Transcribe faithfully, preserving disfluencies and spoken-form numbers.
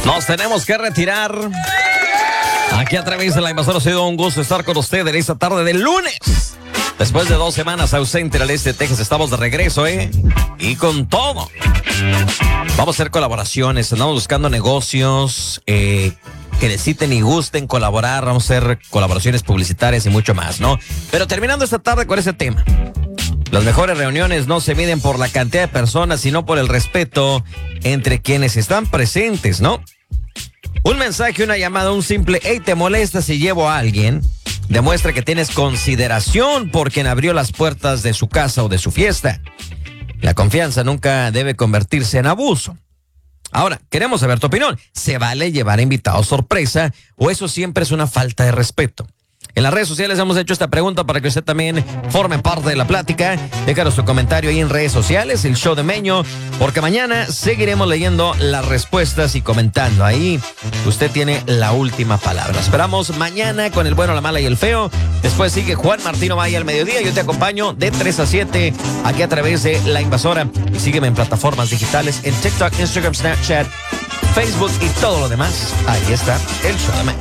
Nos tenemos que retirar. Aquí a través de la invasora ha sido un gusto estar con ustedes esta tarde del lunes. Después de dos semanas ausente al este de Texas, estamos de regreso, ¿eh? Y con todo. Vamos a hacer colaboraciones, andamos buscando negocios eh, que necesiten y gusten colaborar. Vamos a hacer colaboraciones publicitarias y mucho más, ¿no? Pero terminando esta tarde con ese tema. Las mejores reuniones no se miden por la cantidad de personas, sino por el respeto entre quienes están presentes, ¿no? Un mensaje, una llamada, un simple "hey, ¿te molesta si llevo a alguien?" demuestra que tienes consideración por quien abrió las puertas de su casa o de su fiesta. La confianza nunca debe convertirse en abuso. Ahora, queremos saber tu opinión. ¿Se vale llevar a invitados sorpresa o eso siempre es una falta de respeto? En las redes sociales hemos hecho esta pregunta para que usted también forme parte de la plática. Déjanos su comentario ahí en redes sociales, el show de Meño, porque mañana seguiremos leyendo las respuestas y comentando. Ahí usted tiene la última palabra. Esperamos mañana con el bueno, la mala y el feo. Después sigue Juan Martino Maya al mediodía. Yo te acompaño de tres a siete aquí a través de La Invasora. Y sígueme en plataformas digitales, en TikTok, Instagram, Snapchat, Facebook y todo lo demás. Ahí está el show de Meño.